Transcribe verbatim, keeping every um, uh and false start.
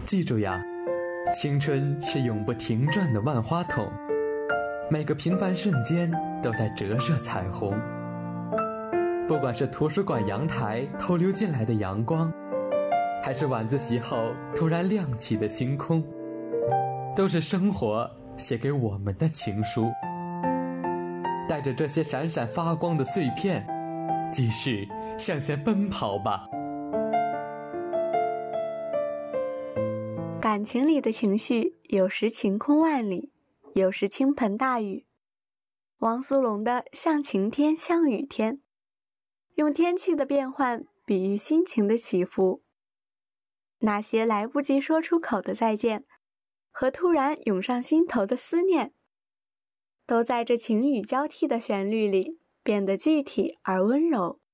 记住呀，青春是永不停转的万花筒，每个平凡瞬间都在折射彩虹。不管是图书馆阳台偷溜进来的阳光，还是晚自习后突然亮起的星空，都是生活写给我们的情书。带着这些闪闪发光的碎片，继续向前奔跑吧。 感情里的情绪，有时晴空万里，有时倾盆大雨。王苏泷的《像晴天像雨天》，用天气的变换比喻心情的起伏。那些来不及说出口的再见，和突然涌上心头的思念，都在这晴雨交替的旋律里变得具体而温柔。